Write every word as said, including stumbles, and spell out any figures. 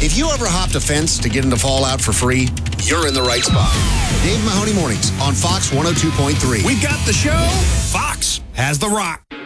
If you ever hopped a fence to get into Fallout for free, you're in the right spot. Dave Mahoney Mornings on Fox one oh two point three. We've got the show. Fox has the rock.